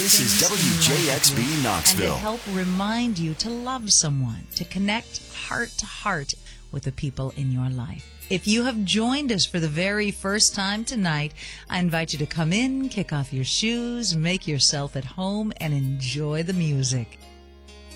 This is things in WJXB life Knoxville. and to help remind you to love someone, to connect heart to heart with the people in your life. If you have joined us for the very first time tonight, I invite you to come in, kick off your shoes, make yourself at home, and enjoy the music.